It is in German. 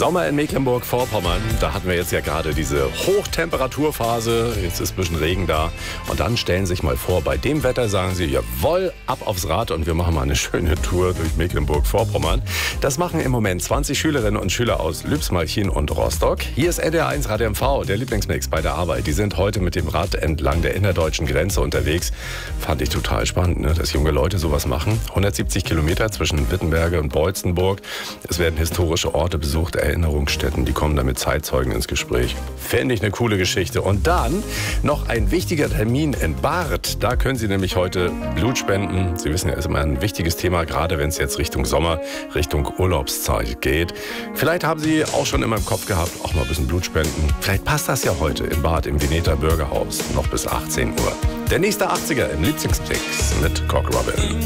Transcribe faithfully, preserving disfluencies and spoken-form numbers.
Sommer in Mecklenburg-Vorpommern, da hatten wir jetzt ja gerade diese Hochtemperaturphase, jetzt ist ein bisschen Regen da. Und dann stellen Sie sich mal vor, bei dem Wetter sagen Sie, jawohl, ab aufs Rad und wir machen mal eine schöne Tour durch Mecklenburg-Vorpommern. Das machen im Moment zwanzig Schülerinnen und Schüler aus Lübsmalchin und Rostock. Hier ist N D R eins Radio M V, der Lieblingsmix bei der Arbeit. Die sind heute mit dem Rad entlang der innerdeutschen Grenze unterwegs. Fand ich total spannend, ne, dass junge Leute sowas machen. hundertsiebzig Kilometer zwischen Wittenberge und Beutzenburg. Es werden historische Orte besucht, Erinnerungsstätten, die kommen da mit Zeitzeugen ins Gespräch. Fände ich eine coole Geschichte. Und dann noch ein wichtiger Termin in Barth. Da können Sie nämlich heute Blut spenden. Sie wissen ja, ist immer ein wichtiges Thema, gerade wenn es jetzt Richtung Sommer, Richtung Urlaubszeit geht. Vielleicht haben Sie auch schon immer im Kopf gehabt, auch mal ein bisschen Blut spenden. Vielleicht passt das ja heute in Barth im Veneter Bürgerhaus noch bis achtzehn Uhr. Der nächste achtziger im Lieblingsmix mit Cock Robin.